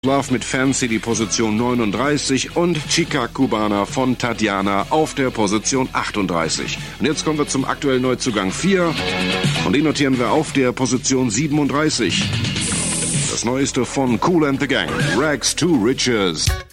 Love mit Fancy die Position 39 und Chica Cubana von Tatjana auf der Position 38. Und jetzt kommen wir zum aktuellen Neuzugang 4 und den notieren wir auf der Position 37. Das Neueste von Kool and the Gang, Rags to Riches.